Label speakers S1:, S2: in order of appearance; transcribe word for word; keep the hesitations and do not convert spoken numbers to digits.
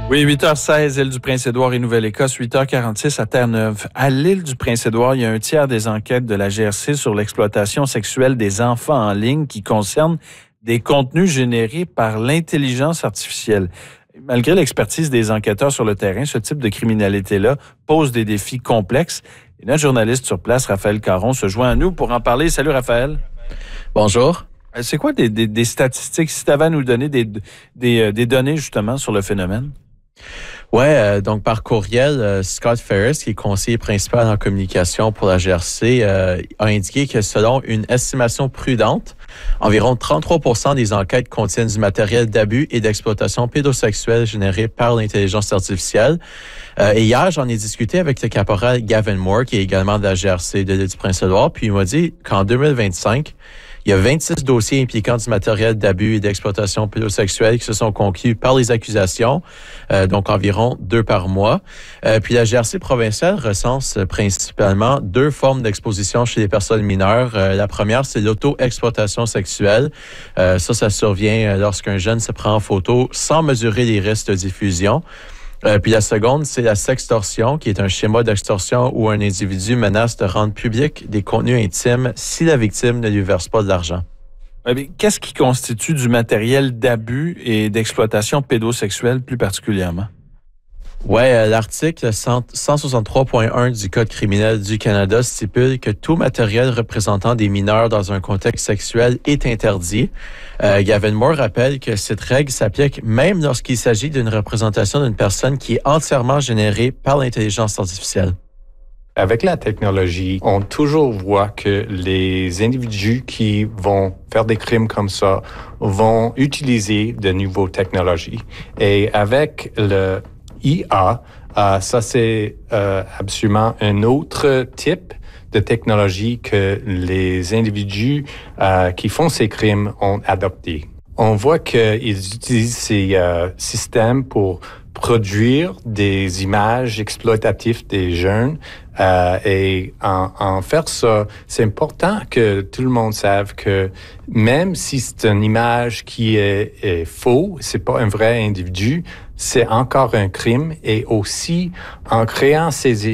S1: Oui, huit heures seize, île du Prince-Édouard et Nouvelle-Écosse, huit heures quarante-six à Terre-Neuve. À l'île du Prince-Édouard, il y a un tiers des enquêtes de la G R C sur l'exploitation sexuelle des enfants en ligne qui concernent des contenus générés par l'intelligence artificielle. Malgré l'expertise des enquêteurs sur le terrain, ce type de criminalité-là pose des défis complexes. Et notre journaliste sur place, Raphaël Caron, se joint à nous pour en parler. Salut Raphaël.
S2: Bonjour.
S1: C'est quoi des, des, des statistiques, si tu avais à nous donner des, des, des données justement sur le phénomène?
S2: Ouais, euh, donc par courriel, euh, Scott Ferris, qui est conseiller principal en communication pour la G R C, euh, a indiqué que selon une estimation prudente, environ trente-trois pour cent des enquêtes contiennent du matériel d'abus et d'exploitation pédosexuelle généré par l'intelligence artificielle. Euh, et hier, j'en ai discuté avec le caporal Gavin Moore, qui est également de la G R C de l'île du Prince-Édouard, puis il m'a dit qu'en deux mille vingt-cinq, il y a vingt-six dossiers impliquant du matériel d'abus et d'exploitation pédosexuelle qui se sont conclus par les accusations, euh, donc environ deux par mois. Euh, puis la G R C provinciale recense principalement deux formes d'exposition chez les personnes mineures. Euh, la première, c'est l'auto-exploitation sexuelle. Euh, ça, ça survient lorsqu'un jeune se prend en photo sans mesurer les risques de diffusion. Euh, puis la seconde, c'est la sextorsion, qui est un schéma d'extorsion où un individu menace de rendre public des contenus intimes si la victime ne lui verse pas de l'argent.
S1: Qu'est-ce qui constitue du matériel d'abus et d'exploitation pédosexuelle plus particulièrement?
S2: Ouais, l'article cent soixante-trois point un du Code criminel du Canada stipule que tout matériel représentant des mineurs dans un contexte sexuel est interdit. Euh, Gavin Moore rappelle que cette règle s'applique même lorsqu'il s'agit d'une représentation d'une personne qui est entièrement générée par l'intelligence artificielle.
S3: Avec la technologie, on toujours voit que les individus qui vont faire des crimes comme ça vont utiliser de nouvelles technologies. Et avec le I A, euh, ça c'est euh, absolument un autre type de technologie que les individus euh, qui font ces crimes ont adopté. On voit qu'ils utilisent ces euh, systèmes pour produire des images exploitatives des jeunes euh, et en, en faire ça, c'est important que tout le monde sache que même si c'est une image qui est, est faux, c'est pas un vrai individu, c'est encore un crime et aussi en créant ces